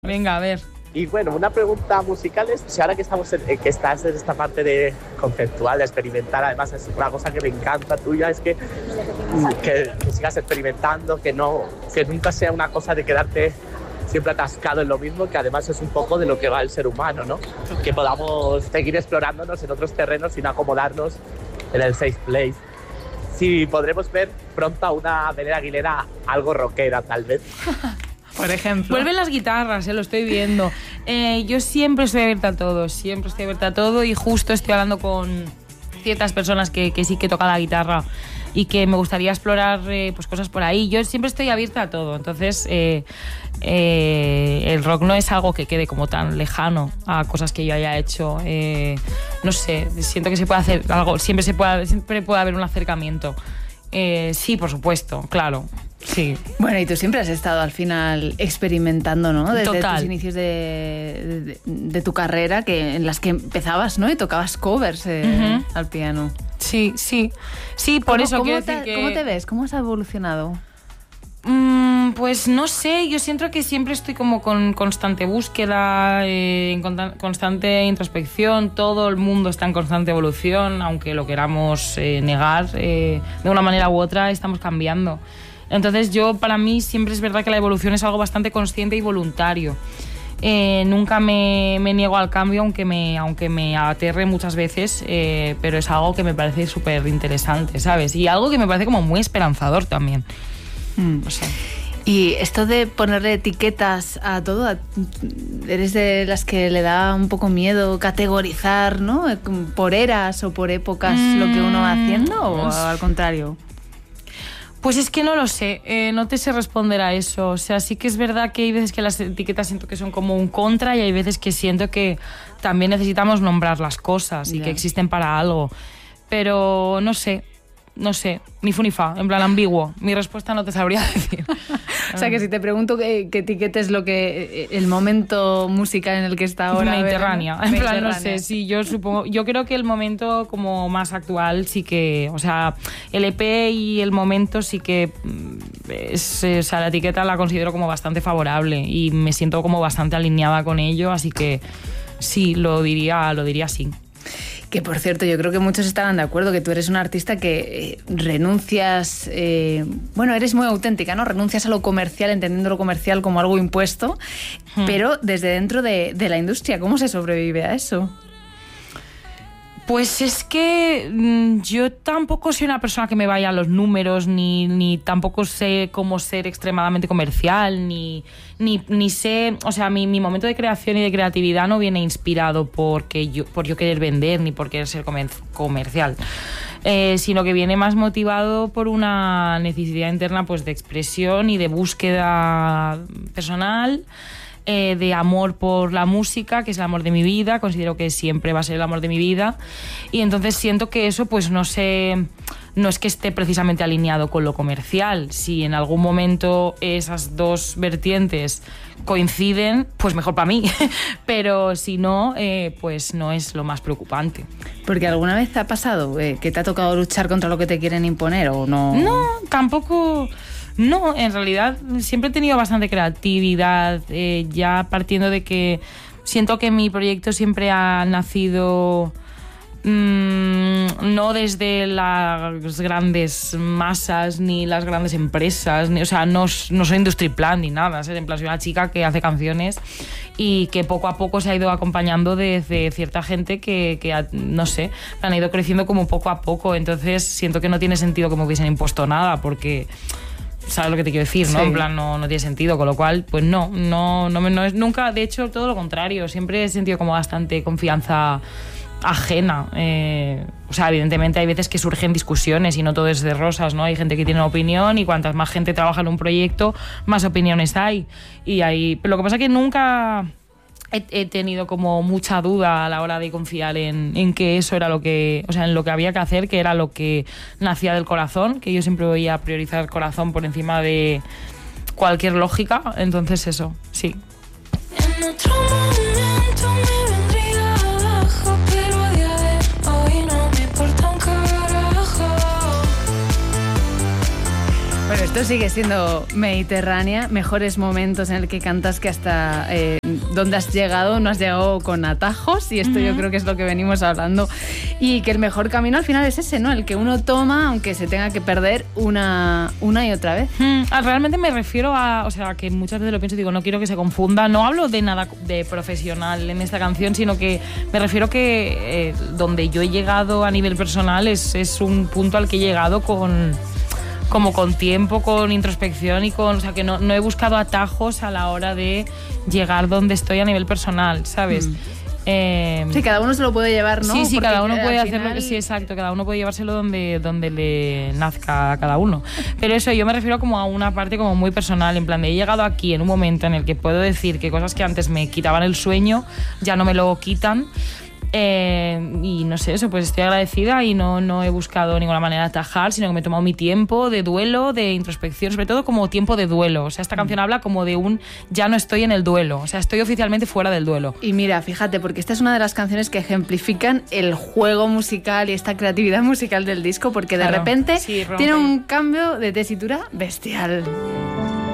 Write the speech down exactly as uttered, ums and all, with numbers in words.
Venga, a ver. Y bueno, una pregunta musical es, si ahora que, estamos en, que estás en esta parte de conceptual, de experimentar, además es una cosa que me encanta tuya, es que, que, que sigas experimentando, que, no, que nunca sea una cosa de quedarte siempre atascado en lo mismo, que además es un poco de lo que va el ser humano, ¿no? Que podamos seguir explorándonos en otros terrenos sin acomodarnos en el safe place. Sí, podremos ver pronto a una Belén Aguilera algo rockera, tal vez. Por ejemplo. Vuelven las guitarras, eh, lo estoy viendo. Eh, yo siempre estoy abierta a todo, siempre estoy abierta a todo y justo estoy hablando con ciertas personas que, que sí que tocan la guitarra y que me gustaría explorar eh, pues cosas por ahí. Yo siempre estoy abierta a todo, entonces eh, eh, el rock no es algo que quede como tan lejano a cosas que yo haya hecho. Eh, no sé, siento que se puede hacer algo, siempre, se puede, siempre puede haber un acercamiento. Eh, sí, por supuesto, claro. Sí. Bueno, y tú siempre has estado al final experimentando, ¿no? Desde Total. tus inicios de, de, de tu carrera, que en las que empezabas, ¿no? Y tocabas covers eh, uh-huh. al piano. Sí, sí. Sí, por eso ¿cómo quiero te, decir que... ¿Cómo te ves? ¿Cómo has evolucionado? Mm, pues no sé, yo siento que siempre estoy como con constante búsqueda, eh, en con- constante introspección, todo el mundo está en constante evolución, aunque lo queramos eh, negar, eh, de una manera u otra estamos cambiando. Entonces yo, para mí, siempre es verdad que la evolución es algo bastante consciente y voluntario. Eh, nunca me, me niego al cambio, aunque me, aunque me aterre muchas veces, eh, pero es algo que me parece súper interesante, ¿sabes? Y algo que me parece como muy esperanzador también. Mm. O sea. Y esto de ponerle etiquetas a todo, ¿eres de las que le da un poco miedo categorizar, ¿no? Por eras o por épocas mm, lo que uno va haciendo, o pues, al contrario? Pues es que no lo sé, eh, no te sé responder a eso. O sea, sí que es verdad que hay veces que las etiquetas siento que son como un contra y hay veces que siento que también necesitamos nombrar las cosas y yeah. que existen para algo. Pero no sé, no sé, ni fu ni fa, en plan ambiguo. Mi respuesta no te sabría decir. O sea, que si te pregunto qué, qué etiquetes lo que el momento musical en el que está ahora. Mediterránea. En plan, no sé, sí, yo supongo, yo creo que el momento como más actual sí que, o sea, el E P y el momento sí que es, o sea, la etiqueta la considero como bastante favorable y me siento como bastante alineada con ello, así que sí, lo diría, lo diría sí. Que, por cierto, yo creo que muchos estarán de acuerdo que tú eres una artista que eh, renuncias... Eh, bueno, eres muy auténtica, ¿no? Renuncias a lo comercial, entendiendo lo comercial como algo impuesto, hmm. pero desde dentro de, de la industria, ¿cómo se sobrevive a eso? Pues es que mmm, yo tampoco soy una persona que me vaya a los números, ni, ni tampoco sé cómo ser extremadamente comercial, ni, ni, ni sé... O sea, mi, mi momento de creación y de creatividad no viene inspirado porque yo, por yo querer vender ni por querer ser comer, comercial, eh, sino que viene más motivado por una necesidad interna pues, de expresión y de búsqueda personal, Eh, de amor por la música, que es el amor de mi vida, considero que siempre va a ser el amor de mi vida, y entonces siento que eso pues no sé, no es que esté precisamente alineado con lo comercial. Si en algún momento esas dos vertientes coinciden, pues mejor para mí, pero si no, eh, pues no es lo más preocupante. Porque ¿alguna vez te ha pasado eh, que te ha tocado luchar contra lo que te quieren imponer o no? No, tampoco... No, en realidad siempre he tenido bastante creatividad, eh, ya partiendo de que siento que mi proyecto siempre ha nacido mmm, no desde las grandes masas ni las grandes empresas, ni, o sea, no, no soy industry plan ni nada, ¿sabes? En plan, soy una chica que hace canciones y que poco a poco se ha ido acompañando de, de cierta gente que, que ha, no sé, han ido creciendo como poco a poco, entonces siento que no tiene sentido que me hubiesen impuesto nada porque... ¿Sabes lo que te quiero decir? ¿No? Sí. En plan, no, no tiene sentido, con lo cual, pues no, no, no, no es nunca, de hecho, todo lo contrario, siempre he sentido como bastante confianza ajena. Eh, o sea, evidentemente hay veces que surgen discusiones y no todo es de rosas, ¿no? Hay gente que tiene una opinión y cuantas más gente trabaja en un proyecto, más opiniones hay. Y hay, pero lo que pasa es que nunca... He, he tenido como mucha duda a la hora de confiar en, en que eso era lo que, o sea, en lo que había que hacer, que era lo que nacía del corazón, que yo siempre voy a priorizar el corazón por encima de cualquier lógica, entonces eso, sí. En otro momento me vendría abajo, pero a día de hoy no me importa un carajo. Bueno, esto sigue siendo Mediterránea, mejores momentos en el que cantas que hasta... Eh, dónde has llegado, no has llegado con atajos, y esto uh-huh. yo creo que es lo que venimos hablando. Y que el mejor camino al final es ese, ¿no? El que uno toma, aunque se tenga que perder una, una y otra vez. Hmm, realmente me refiero a, o sea, que muchas veces lo pienso y digo, no quiero que se confunda, no hablo de nada de profesional en esta canción, sino que me refiero que eh, donde yo he llegado a nivel personal es, es un punto al que he llegado con... como con tiempo, con introspección y con... O sea, que no, no he buscado atajos a la hora de llegar donde estoy a nivel personal, ¿sabes? Mm. Eh, sí, cada uno se lo puede llevar, ¿no? Sí, sí, porque cada uno puede hacerlo, final... sí, exacto, cada uno puede llevárselo donde, donde le nazca a cada uno. Pero eso, yo me refiero como a una parte como muy personal, en plan de he llegado aquí en un momento en el que puedo decir que cosas que antes me quitaban el sueño, ya no me lo quitan. Eh, y no sé, eso, pues estoy agradecida y no, no he buscado ninguna manera de atajar, sino que me he tomado mi tiempo de duelo, de introspección, sobre todo como tiempo de duelo. O sea, esta canción habla como de un ya no estoy en el duelo, o sea, estoy oficialmente fuera del duelo. Y mira, fíjate, porque esta es una de las canciones que ejemplifican el juego musical y esta creatividad musical del disco, porque de claro, repente sí, tiene un cambio de tesitura bestial.